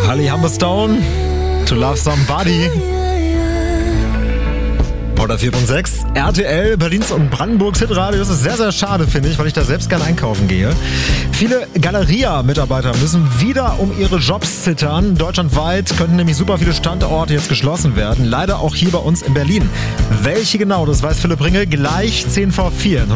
Holly Humberstone, To Love Somebody. Oder 4.6, RTL, Berlins und Brandenburgs Hitradio. Das ist sehr, sehr schade, finde ich, weil ich da selbst gerne einkaufen gehe. Viele Galeria-Mitarbeiter müssen wieder um ihre Jobs zittern. Deutschlandweit könnten nämlich super viele Standorte jetzt geschlossen werden. Leider auch hier bei uns in Berlin. Welche genau, das weiß Philipp Ringe gleich 10 vor 4.